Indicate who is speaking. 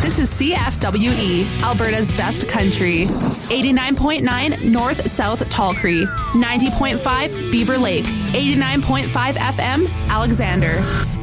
Speaker 1: This is CFWE, Alberta's best country. 89.9 North-South Tall Cree, 90.5 Beaver Lake, 89.5 FM Alexander.